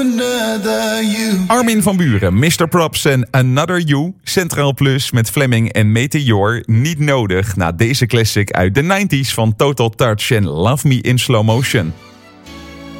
Armin van Buuren, Mr. Props en Another You. Centraal Plus met Fleming en Meteor. Niet nodig na deze classic uit de 90s van Total Touch en Love Me in Slow Motion.